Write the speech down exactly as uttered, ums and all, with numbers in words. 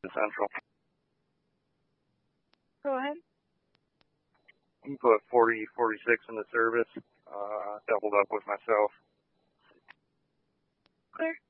Central. Go ahead. You can put forty forty-six in the service, uh, doubled up with myself. Clear.